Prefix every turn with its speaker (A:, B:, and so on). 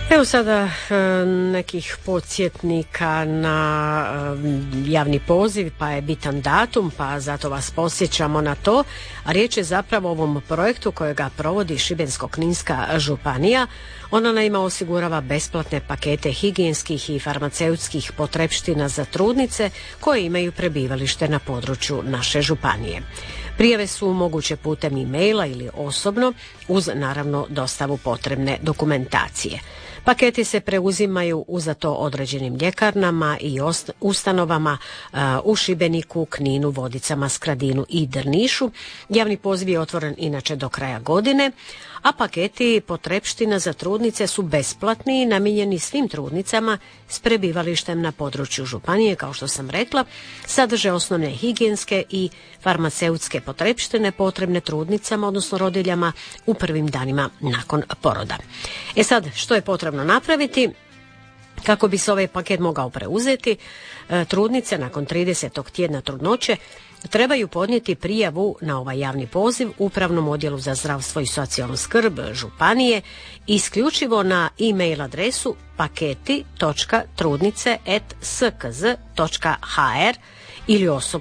A: Evo sada nekih podsjetnika na javni poziv, pa je bitan datum, pa zato vas podsjećamo na to. A riječ je zapravo o ovom projektu kojega provodi Šibensko-kninska županija. Ona naime osigurava besplatne pakete higijenskih i farmaceutskih potrepština za trudnice koje imaju prebivalište na području naše županije. Prijave su moguće putem e-maila ili osobno, uz naravno dostavu potrebne dokumentacije. Paketi se preuzimaju u za to određenim ljekarnama i ustanovama u Šibeniku, Kninu, Vodicama, Skradinu i Drnišu. Javni poziv je otvoren inače do kraja godine, a paketi potrepština za trudnice su besplatni i namijenjeni svim trudnicama s prebivalištem na području županije, kao što sam rekla, sadrže osnovne higijenske i farmaceutske potrepštine potrebne trudnicama, odnosno rodiljama u prvim danima nakon poroda. E sad, što je potrebno napraviti? Kako bi se ovaj paket mogao preuzeti, trudnice nakon 30. tjedna trudnoće trebaju podnijeti prijavu na ovaj javni poziv Upravnom odjelu za zdravstvo i socijalnu skrb županije isključivo na e-mail adresu paketi.trudnice@skz.hr ili osobno